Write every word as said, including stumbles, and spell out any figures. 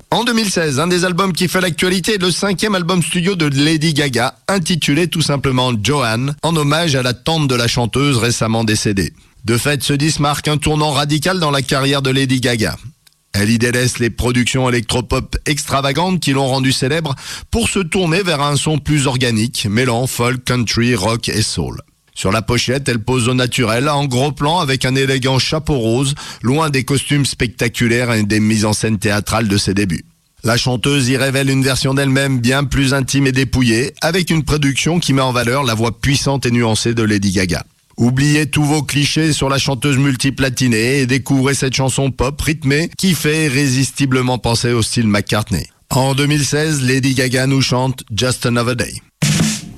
En deux mille seize, un des albums qui fait l'actualité est le cinquième album studio de Lady Gaga, intitulé tout simplement Joanne, en hommage à la tante de la chanteuse récemment décédée. De fait, ce disque marque un tournant radical dans la carrière de Lady Gaga. Elle y délaisse les productions électropop extravagantes qui l'ont rendue célèbre pour se tourner vers un son plus organique, mêlant folk, country, rock et soul. Sur la pochette, elle pose au naturel, en gros plan avec un élégant chapeau rose, loin des costumes spectaculaires et des mises en scène théâtrales de ses débuts. La chanteuse y révèle une version d'elle-même bien plus intime et dépouillée, avec une production qui met en valeur la voix puissante et nuancée de Lady Gaga. Oubliez tous vos clichés sur la chanteuse multiplatinée et découvrez cette chanson pop rythmée qui fait irrésistiblement penser au style McCartney. En deux mille seize, Lady Gaga nous chante Just Another Day.